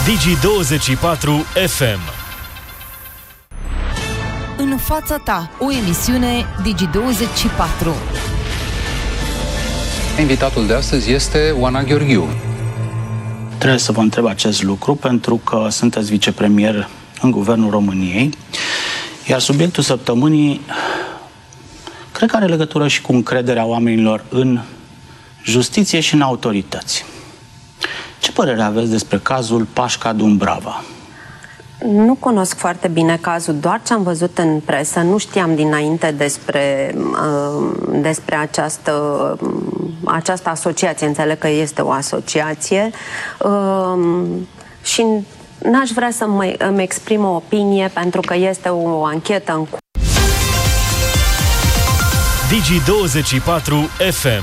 Digi24 FM. În fața ta, o emisiune Digi24. Invitatul de astăzi este Oana Gheorghiu. Trebuie să vă întreb acest lucru pentru că sunteți vicepremier în Guvernul României, iar subiectul săptămânii cred că are legătură și cu încrederea oamenilor în justiție și în autorități. Ce părere aveți despre cazul Pașca Dumbrava? Nu cunosc foarte bine cazul, doar ce am văzut în presă. Nu știam dinainte despre această asociație. Înțeleg că este o asociație și n-aș vrea să îmi exprim o opinie pentru că este o anchetă în curs. Digi24 FM.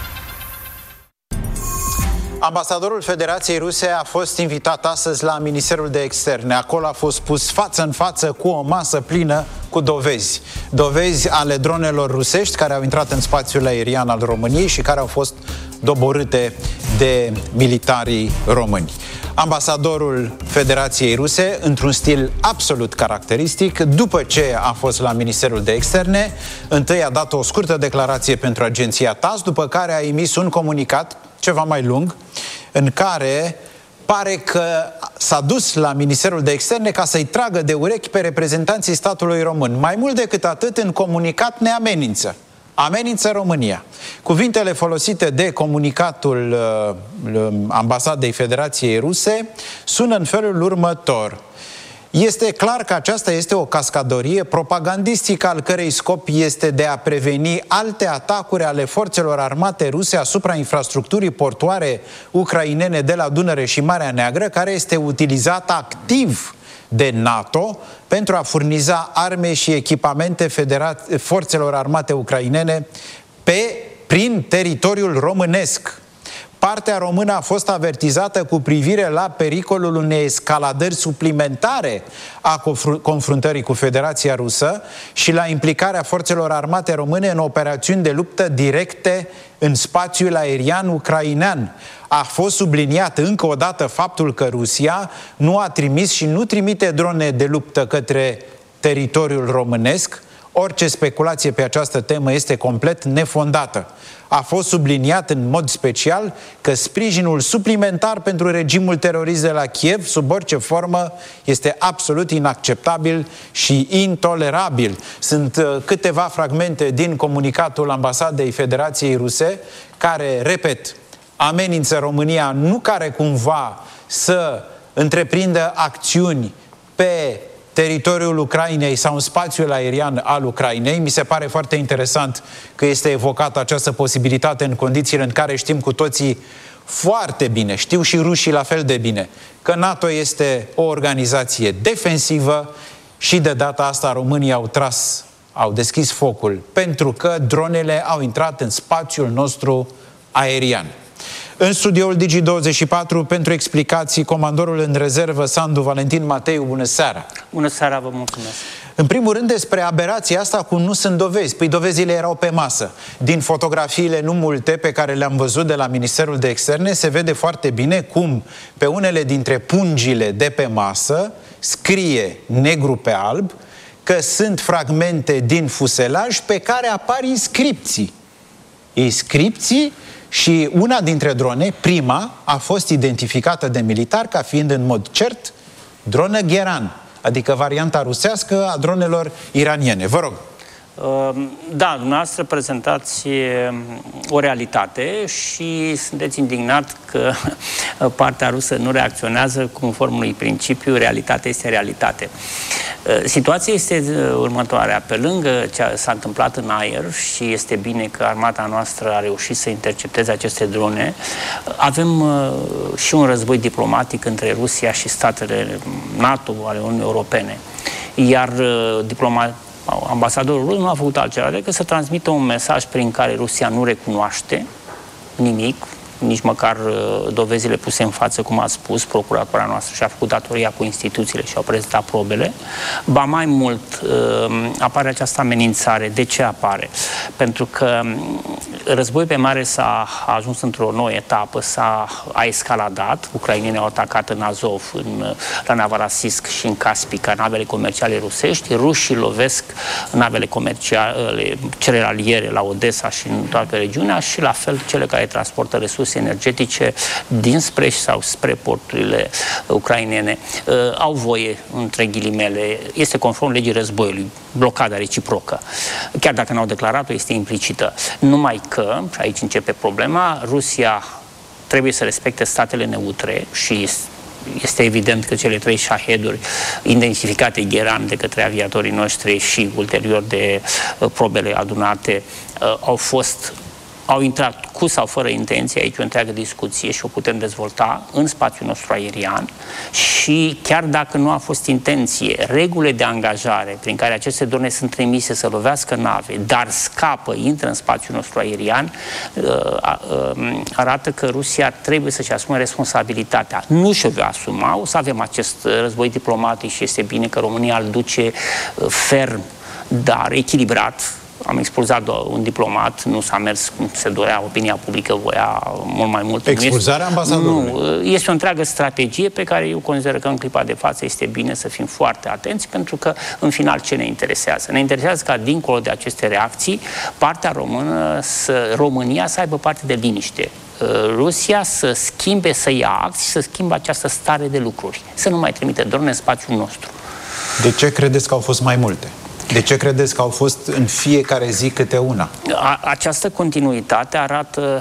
Ambasadorul Federației Ruse a fost invitat astăzi la Ministerul de Externe. Acolo a fost pus față în față cu o masă plină cu dovezi. Dovezi ale dronelor rusești care au intrat în spațiul aerian al României și care au fost doborâte de militarii români. Ambasadorul Federației Ruse, într-un stil absolut caracteristic, după ce a fost la Ministerul de Externe, întâi a dat o scurtă declarație pentru agenția TASS, după care a emis un comunicat ceva mai lung, în care pare că s-a dus la Ministerul de Externe ca să-i tragă de urechi pe reprezentanții statului român. Mai mult decât atât, în comunicat ne amenință. Amenință România. Cuvintele folosite de comunicatul Ambasadei Federației Ruse sună în felul următor. Este clar că aceasta este o cascadorie propagandistică al cărei scop este de a preveni alte atacuri ale forțelor armate ruse asupra infrastructurii portoare ucrainene de la Dunăre și Marea Neagră, care este utilizată activ de NATO pentru a furniza arme și echipamente forțelor armate ucrainene prin teritoriul românesc. Partea română a fost avertizată cu privire la pericolul unei escaladări suplimentare a confruntării cu Federația Rusă și la implicarea forțelor armate române în operațiuni de luptă directe în spațiul aerian ucrainean. A fost subliniat încă o dată faptul că Rusia nu a trimis și nu trimite drone de luptă către teritoriul românesc. Orice speculație pe această temă este complet nefondată. A fost subliniat în mod special că sprijinul suplimentar pentru regimul terorist de la Kiev, sub orice formă, este absolut inacceptabil și intolerabil. Sunt câteva fragmente din comunicatul Ambasadei Federației Ruse care, repet, amenință România, nu care cumva să întreprindă acțiuni pe teritoriul Ucrainei sau în spațiul aerian al Ucrainei. Mi se pare foarte interesant că este evocată această posibilitate în condițiile în care știm cu toții foarte bine, știu și rușii la fel de bine, că NATO este o organizație defensivă și de data asta românii au deschis focul pentru că dronele au intrat în spațiul nostru aerian. În studioul Digi24 pentru explicații, comandorul în rezervă Sandu Valentin Mateiu, bună seara! Bună seara, vă mulțumesc! În primul rând despre aberația asta cu nu sunt dovezi. Păi dovezile erau pe masă. Din fotografiile nu multe pe care le-am văzut de la Ministerul de Externe se vede foarte bine cum pe unele dintre pungile de pe masă scrie negru pe alb că sunt fragmente din fuselaj pe care apar inscripții. Inscripții. Și una dintre drone, prima, a fost identificată de militar ca fiind în mod cert dronă Gheran, adică varianta rusească a dronelor iraniene. Vă rog. Da, dumneavoastră prezentați o realitate și sunteți indignat că partea rusă nu reacționează conform unui principiu, realitatea este realitate. Situația este următoarea. Pe lângă ce s-a întâmplat în aer și este bine că armata noastră a reușit să intercepteze aceste drone, avem și un război diplomatic între Rusia și statele NATO ale Uniunii Europene. Iar ambasadorul rus nu a făcut altceva decât să transmită un mesaj prin care Rusia nu recunoaște nimic, nici măcar dovezile puse în față, cum a spus, procuratura noastră și-a făcut datoria cu instituțiile și au prezentat probele. Ba mai mult, apare această amenințare. De ce apare? Pentru că Războiul pe mare s-a ajuns într-o nouă etapă, a escaladat. Ucrainenii au atacat în Azov, la Novorossiysk și în Caspica navele comerciale rusești. Rușii lovesc navele comerciale cerealiere la Odessa și în toată regiunea și la fel cele care transportă resurse energetice dinspre sau spre porturile ucrainene. Au voie, între ghilimele, este conform legii războiului, blocada reciprocă. Chiar dacă n-au declarat-o, este implicită. Numai că, și aici începe problema, Rusia trebuie să respecte statele neutre și este evident că cele 3 Shahed-uri identificate Gheran de către aviatorii noștri și ulterior de probele adunate au intrat cu sau fără intenție, aici o întreagă discuție și o putem dezvolta în spațiul nostru aerian și chiar dacă nu a fost intenție, regulile de angajare prin care aceste drone sunt trimise să lovească nave, dar scapă, intră în spațiul nostru aerian, arată că Rusia trebuie să-și asume responsabilitatea. Nu și-o va asuma, o să avem acest război diplomatic și este bine că România îl duce ferm, dar echilibrat. Am expulzat un diplomat, nu s-a mers cum se dorea, opinia publică voia mult mai mult. Expulzarea ambasadorului? Nu, este o întreagă strategie pe care eu consider că în clipa de față este bine să fim foarte atenți, pentru că în final ce ne interesează? Ne interesează ca dincolo de aceste reacții, partea română, România să aibă parte de liniște. Rusia să schimbe, să ia acți, să schimbe această stare de lucruri, să nu mai trimite drone în spațiul nostru. De ce credeți că au fost mai multe? De ce credeți că au fost în fiecare zi câte una? Această continuitate arată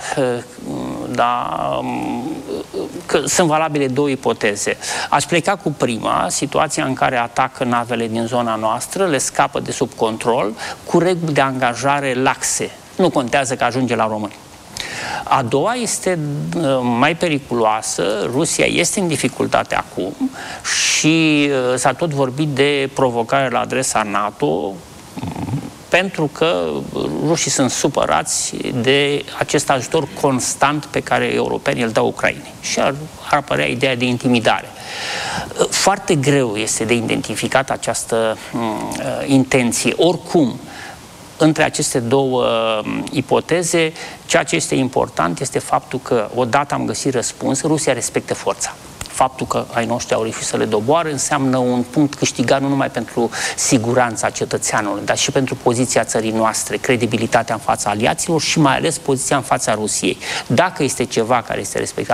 că sunt valabile 2 ipoteze. Aș pleca cu prima, situația în care atacă navele din zona noastră, le scapă de sub control, cu reguli de angajare laxe. Nu contează că ajunge la români. A doua este mai periculoasă. Rusia este în dificultate acum și s-a tot vorbit de provocare la adresa NATO, pentru că rușii sunt supărați de acest ajutor constant pe care europenii îl dau Ucrainei. Și ar apărea ideea de intimidare. Foarte greu este de identificat această intenție. Oricum, între aceste 2 ipoteze, ceea ce este important este faptul că odată am găsit răspuns, Rusia respectă forța. Faptul că ai noștri au reușit să le doboare înseamnă un punct câștigat nu numai pentru siguranța cetățeanului, dar și pentru poziția țării noastre, credibilitatea în fața aliaților și mai ales poziția în fața Rusiei. Dacă este ceva care este respectat